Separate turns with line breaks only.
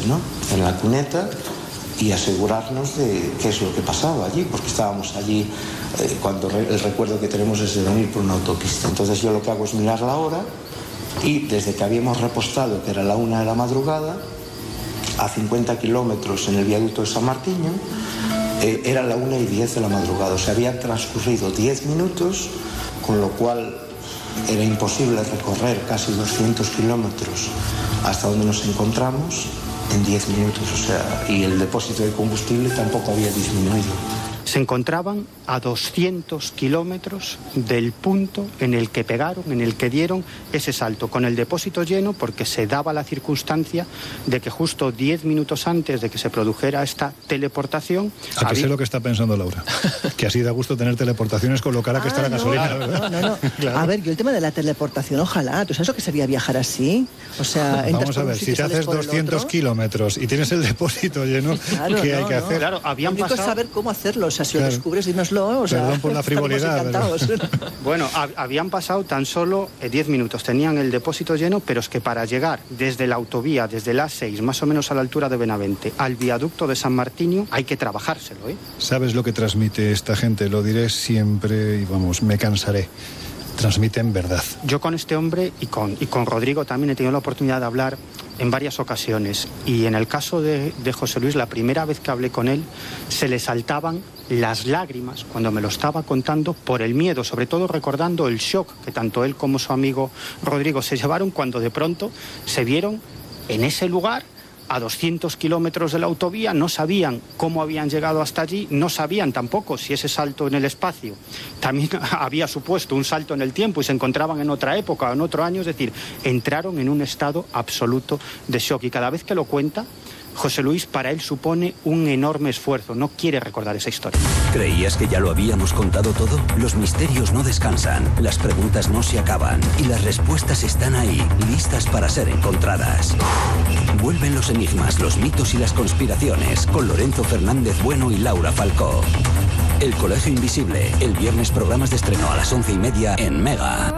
¿no?, en la cuneta y asegurarnos de qué es lo que pasaba allí, porque estábamos allí cuando el recuerdo que tenemos es de venir por una autopista. Entonces yo lo que hago es mirar la hora y desde que habíamos repostado, que era la 1 de la madrugada, a 50 kilómetros en el viaducto de San Martiño, era la 1:10 de la madrugada. O sea, había transcurrido 10 minutos, con lo cual era imposible recorrer casi 200 kilómetros hasta donde nos encontramos en 10 minutos. O sea, y el depósito de combustible tampoco había disminuido.
Se encontraban a 200 kilómetros del punto en el que pegaron, en el que dieron ese salto, con el depósito lleno, porque se daba la circunstancia de que justo 10 minutos antes de que se produjera esta teleportación...
¿A qué sé lo que está pensando Laura? Que así da gusto tener teleportaciones con lo cara que está la gasolina, ¿verdad?
No. Claro. A ver, yo el tema de la teleportación, ojalá. ¿Tú sabes lo que sería viajar así? O sea,
vamos a ver, si te haces 200 kilómetros y tienes el depósito lleno, claro, ¿qué hay que hacer?
Claro, habían pasado...
saber cómo hacerlo. O sea, si lo descubres, dínoslo. O sea,
perdón por la frivolidad.
Bueno, habían pasado tan solo 10 minutos. Tenían el depósito lleno, pero es que para llegar desde la autovía, desde la A6, más o menos a la altura de Benavente, al viaducto de San Martiño, hay que trabajárselo, ¿eh?
¿Sabes lo que transmite esta gente? Lo diré siempre y vamos, me cansaré. Transmiten verdad.
Yo con este hombre y con Rodrigo también he tenido la oportunidad de hablar en varias ocasiones, y en el caso de José Luis, la primera vez que hablé con él, se le saltaban las lágrimas cuando me lo estaba contando por el miedo, sobre todo recordando el shock que tanto él como su amigo Rodrigo se llevaron cuando de pronto se vieron en ese lugar a 200 kilómetros de la autovía. No sabían cómo habían llegado hasta allí, no sabían tampoco si ese salto en el espacio también había supuesto un salto en el tiempo y se encontraban en otra época o en otro año. Es decir, entraron en un estado absoluto de shock, y cada vez que lo cuenta José Luis, para él supone un enorme esfuerzo. No quiere recordar esa historia.
¿Creías que ya lo habíamos contado todo? Los misterios no descansan, las preguntas no se acaban y las respuestas están ahí, listas para ser encontradas. Vuelven los enigmas, los mitos y las conspiraciones con Lorenzo Fernández Bueno y Laura Falcó. El Colegio Invisible, el viernes, programas de estreno a las 11:30 en Mega.